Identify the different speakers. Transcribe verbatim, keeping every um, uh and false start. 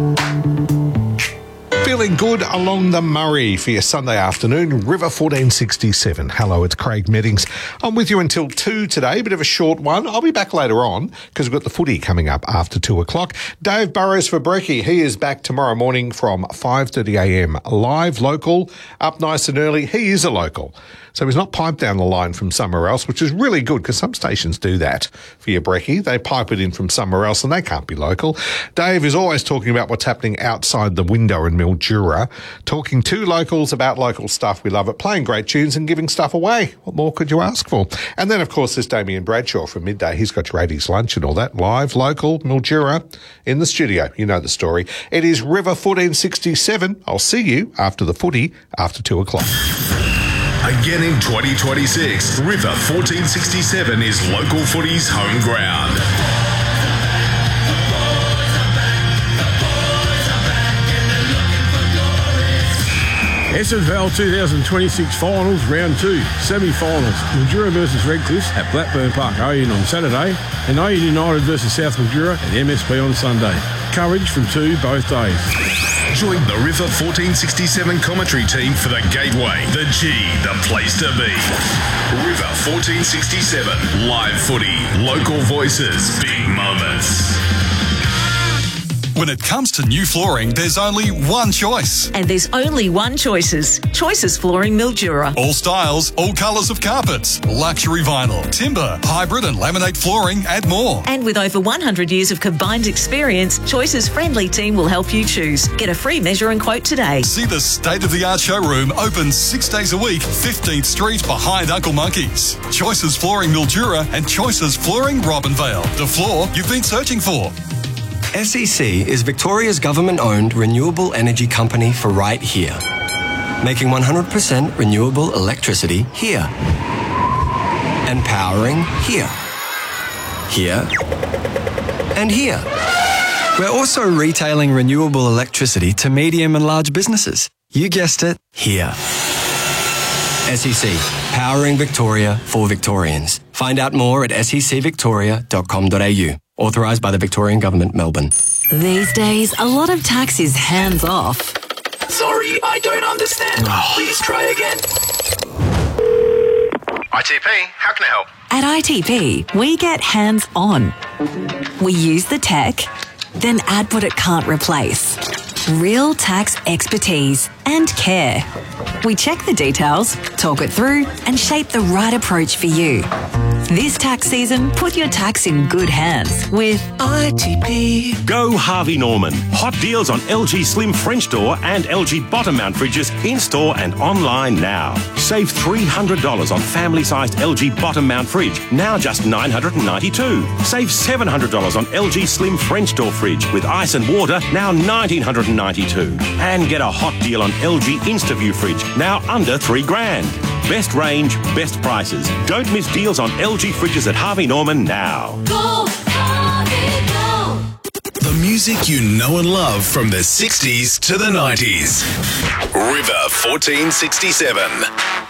Speaker 1: Feeling good along the Murray for your Sunday afternoon, River fourteen sixty-seven. Hello, it's Craig Meddings. I'm with you until two today, bit of a short one. I'll be back later on because we've got the footy coming up after two o'clock. Dave Burrows for Brekkie. He is back tomorrow morning from five thirty a m. Live, local, up nice and early. He is a local. So he's not piped down the line from somewhere else, which is really good because some stations do that for your Brekkie. They pipe it in from somewhere else and they can't be local. Dave is always talking about what's happening outside the window in Mildura, talking to locals about local stuff. We love it, playing great tunes and giving stuff away. What more could you ask for? And then, of course, there's Damien Bradshaw from midday. He's got your eighties lunch and all that. Live, local, Mildura, in the studio. You know the story. It is River fourteen sixty-seven. I'll see you after the footy, after two o'clock.
Speaker 2: Again in twenty twenty-six, River fourteen sixty-seven is local footy's home ground.
Speaker 3: S F L twenty twenty-six Finals, Round two, Semi-Finals. Mildura versus Redcliffe at Blackburn Park, Oyen on Saturday, and Oyen United versus South Mildura at M S P on Sunday. Coverage from two both days.
Speaker 2: Join the River fourteen sixty-seven commentary team for the Gateway, the G, the place to be. River fourteen sixty-seven, live footy, local voices, big moments.
Speaker 4: When it comes to new flooring, there's only one choice.
Speaker 5: And there's only one Choices. Choices Flooring Mildura.
Speaker 4: All styles, all colours of carpets, luxury vinyl, timber, hybrid and laminate flooring and more.
Speaker 5: And with over one hundred years of combined experience, Choices friendly team will help you choose. Get a free measure and quote today.
Speaker 4: See the state-of-the-art showroom open six days a week, fifteenth Street behind Uncle Monkey's. Choices Flooring Mildura and Choices Flooring Robinvale. The floor you've been searching for.
Speaker 6: S E C is Victoria's government-owned renewable energy company for right here. Making one hundred percent renewable electricity here. And powering here. Here. And here. We're also retailing renewable electricity to medium and large businesses. You guessed it, here. S E C, powering Victoria for Victorians. Find out more at s e c victoria dot com dot a u. Authorised by the Victorian Government, Melbourne.
Speaker 7: These days, a lot of tax is hands off.
Speaker 8: Sorry, I don't understand. Please try again.
Speaker 9: I T P, how can I help?
Speaker 7: At I T P, we get hands on. We use the tech, then add what it can't replace. Real tax expertise and care. We check the details, talk it through, and shape the right approach for you. This tax season, put your tax in good hands with I T P.
Speaker 10: Go Harvey Norman. Hot deals on L G Slim French door and L G bottom mount fridges in-store and online now. Save three hundred dollars on family-sized L G bottom mount fridge, now just nine hundred ninety-two dollars. Save seven hundred dollars on L G Slim French door fridge with ice and water, now one thousand nine hundred ninety-two dollars. And get a hot deal on L G InstaView fridge, now under three grand. Best range, best prices. Don't miss deals on L G fridges at Harvey Norman now.
Speaker 2: Go, Harvey, go! The music you know and love from the sixties to the nineties. River fourteen sixty-seven.